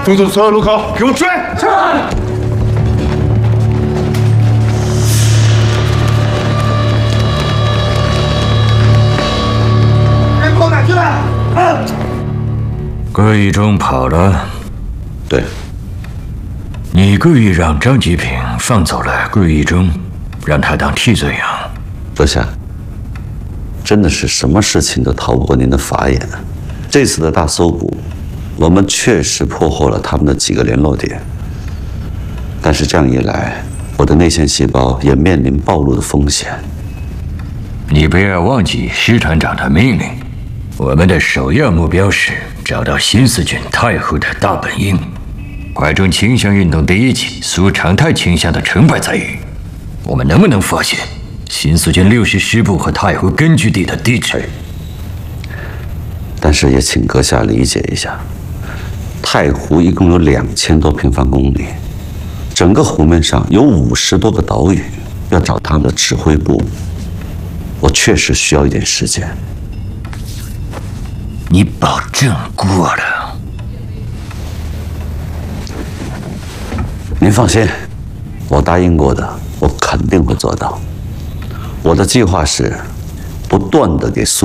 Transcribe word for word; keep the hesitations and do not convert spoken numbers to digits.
封锁所有路口，给我追！是。人跑哪去了？啊！ 顾一中跑了。 对。 你故意让张吉平放走了顾一中，让他当替罪羊。 阁下，真的是什么事情都逃不过您的法眼。这次的大搜捕，我们确实破获了他们的几个联络点，但是这样一来，我的内线细胞也面临暴露的风险。 你不要忘记师团长的命令，我们的首要目标是找到新四军太湖的大本营。怀中倾向运动第一期苏长泰倾向的成败在于，我们能不能发现新四军六十师部和太湖根据地的地址。 但是也请阁下理解一下，太湖一共有两千多平方公里，整个湖面上有五十多个岛屿，要找他们的指挥部，我确实需要一点时间。 你保证过了？ 您放心，我答应过的，我肯定会做到。我的计划是不断的给苏